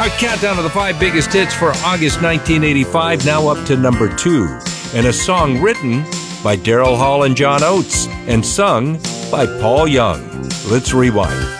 Our countdown of the 5 biggest hits for August 1985, now up to number 2. And a song written by Daryl Hall and John Oates and sung by Paul Young. Let's rewind.